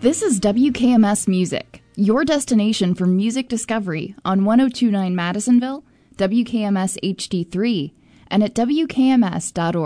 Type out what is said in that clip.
This is WKMS Music, your destination for music discovery on 102.9 Madisonville, WKMS HD3, and at WKMS.org.